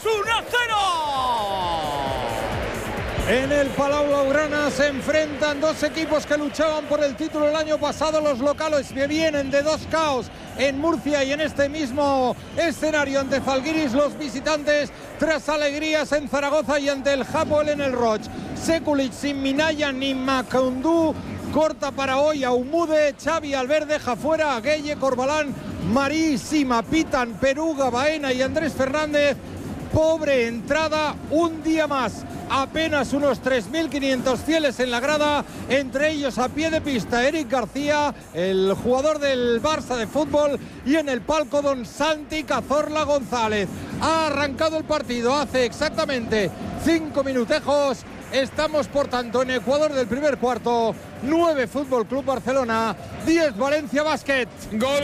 En el Palau Blaugrana se enfrentan dos equipos que luchaban por el título el año pasado, los locales que vienen de dos caos en Murcia y en este mismo escenario ante Zalgiris, los visitantes tras alegrías en Zaragoza y ante el Hapoel en el Roch. Sekulic sin Minaya ni Macoundou, corta para hoy a Umude, Xavi Albert deja fuera a Gueye, Corbalán, Marí, Sima, Pitan, Peruga, Baena y Andrés Fernández. Pobre entrada, un día más. Apenas unos 3.500 fieles en la grada, entre ellos a pie de pista Eric García, el jugador del Barça de fútbol, y en el palco don Santi Cazorla González. Ha arrancado el partido hace exactamente 5 minutejos. Estamos, por tanto, en Ecuador del primer cuarto. 9 Fútbol Club Barcelona, 10 Valencia Basket. Gol.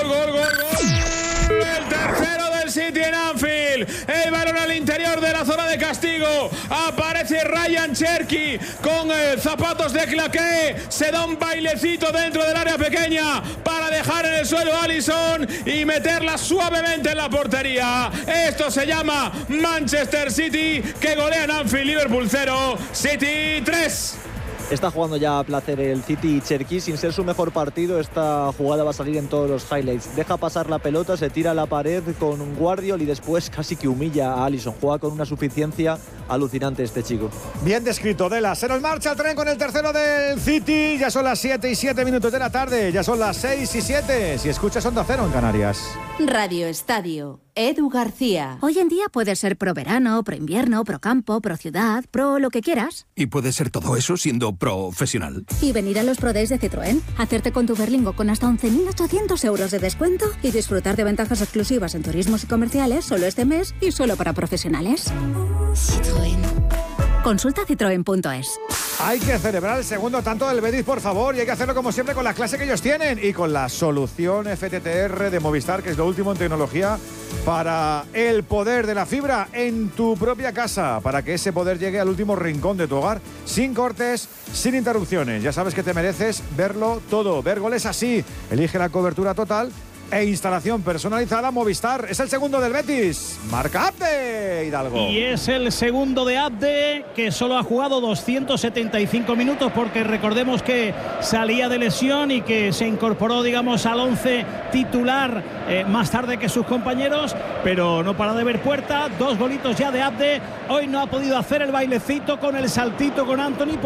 El tercero del City en Anfield. El balón al interior de la zona de castigo. Aparece Ryan Cherky con zapatos de claqué. Se da un bailecito dentro del área pequeña para dejar en el suelo a Alisson y meterla suavemente en la portería. Esto se llama Manchester City, que golea en Anfield. Liverpool 0, City 3. Está jugando ya a placer el City y Cherky, sin ser su mejor partido. Esta jugada va a salir en todos los highlights. Deja pasar la pelota, se tira a la pared con un Guardiol y después casi que humilla a Alisson. Juega con una suficiencia alucinante este chico. Bien descrito, Dela. Se nos marcha el tren con el tercero del City. Ya son las 7:07 de la tarde. Ya son las 6:07. Si escuchas Onda Cero en Canarias. Radio Estadio. Edu García. Hoy en día puedes ser pro verano, pro invierno, pro campo, pro ciudad, pro lo que quieras. Y puedes ser todo eso siendo profesional. Y venir a los Pro Days de Citroën, hacerte con tu Berlingo con hasta 11.800 euros de descuento y disfrutar de ventajas exclusivas en turismos y comerciales solo este mes y solo para profesionales. Citroën. Consulta citroen.es. Hay que celebrar el segundo tanto del Betis, por favor, y hay que hacerlo como siempre con la clase que ellos tienen y con la solución FTTR de Movistar, que es lo último en tecnología para el poder de la fibra en tu propia casa, para que ese poder llegue al último rincón de tu hogar, sin cortes, sin interrupciones. Ya sabes que te mereces verlo todo, ver goles así. Elige la cobertura total e instalación personalizada Movistar. Es el segundo del Betis. Marca Abde, Hidalgo. Y es el segundo de Abde, que solo ha jugado 275 minutos, porque recordemos que salía de lesión y que se incorporó, digamos, al 11 titular más tarde que sus compañeros, pero no para de ver puerta. 2 golitos ya de Abde. Hoy no ha podido hacer el bailecito con el saltito con Anthony.